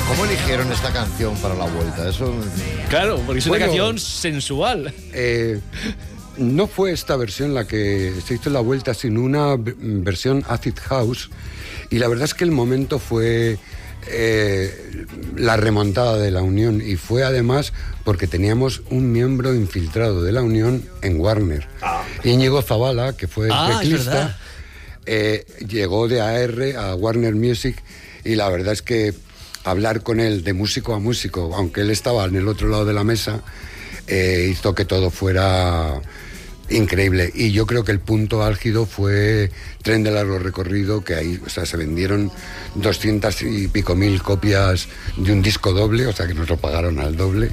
¿Cómo eligieron esta canción para la vuelta? Eso... Claro, porque es una canción sensual. No fue esta versión la que se hizo la vuelta, sino una versión Acid House. Y la verdad es que el momento fue la remontada de la Unión. Y fue además porque teníamos un miembro infiltrado de la Unión en Warner. Íñigo Zavala, que fue el teclista, llegó de AR a Warner Music. Y la verdad es que hablar con él de músico a músico, aunque él estaba en el otro lado de la mesa, hizo que todo fuera increíble. Y yo creo que el punto álgido fue Tren de Largo Recorrido, que ahí, o sea, se vendieron 200 y pico mil copias de un disco doble, o sea, que nos lo pagaron al doble.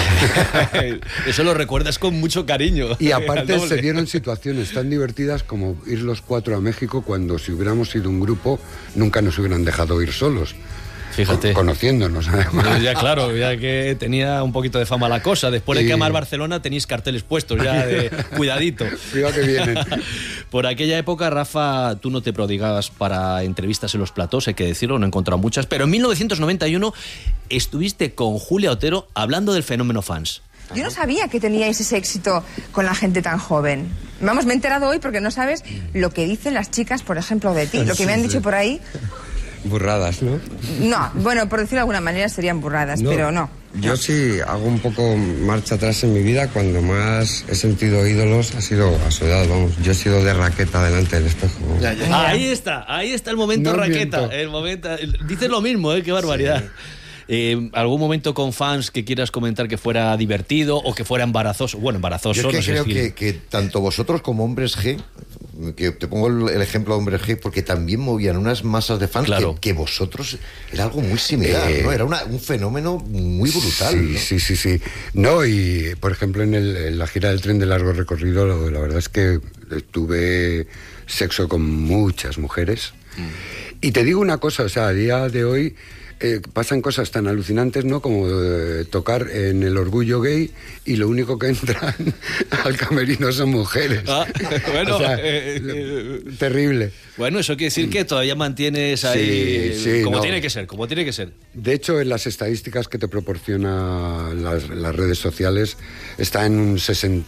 Eso lo recuerdas con mucho cariño. Y aparte se dieron situaciones tan divertidas como ir los 4 a México, cuando si hubiéramos sido un grupo nunca nos hubieran dejado ir solos. Fíjate. Conociéndonos, además. Ya claro, ya que tenía un poquito de fama la cosa. Después de quemar Barcelona tenéis carteles puestos ya de cuidadito. Cuidado que vienen. Por aquella época, Rafa, tú no te prodigabas para entrevistas en los platós, hay que decirlo, no he encontrado muchas, pero en 1991 estuviste con Julia Otero hablando del fenómeno fans. Yo no sabía que teníais ese éxito con la gente tan joven. Vamos, me he enterado hoy porque no sabes lo que dicen las chicas, por ejemplo, de ti. Lo que me han dicho por ahí... Burradas, ¿no? No, bueno, por decirlo de alguna manera serían burradas, pero no. Yo sí hago un poco marcha atrás en mi vida. Cuando más he sentido ídolos ha sido a su edad, vamos. Yo he sido de raqueta delante del espejo. Ahí está el momento raqueta. Miento. El momento, dices lo mismo, qué barbaridad. Sí. ¿Algún momento con fans que quieras comentar que fuera divertido o que fuera embarazoso? Bueno, embarazoso. Yo es que no creo sé que tanto vosotros como Hombres G, que te pongo el ejemplo de Hombres G, porque también movían unas masas de fans, claro, que vosotros era algo muy similar, ¿no? Era un fenómeno muy brutal, sí, ¿no? Sí. No, y por ejemplo en la gira del Tren de Largo Recorrido, la verdad es que tuve sexo con muchas mujeres. Y te digo una cosa, o sea, a día de hoy pasan cosas tan alucinantes, ¿no? Como tocar en el Orgullo Gay y lo único que entran al camerino son mujeres. Bueno, o sea, terrible. Bueno, eso quiere decir que todavía mantienes ahí como tiene que ser. De hecho, en las estadísticas que te proporciona las redes sociales está en un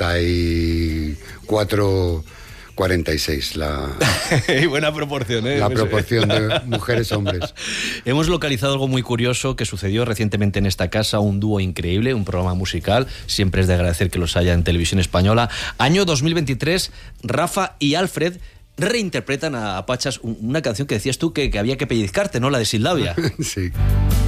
64-46 y buena proporción, la proporción de mujeres-hombres. Hemos localizado algo muy curioso que sucedió recientemente en esta casa, un dúo increíble, un programa musical, siempre es de agradecer que los haya en Televisión Española. Año 2023, Rafa y Alfred reinterpretan a Pachas una canción que decías tú que había que pellizcarte, ¿no? La de Sin Labia. Sí.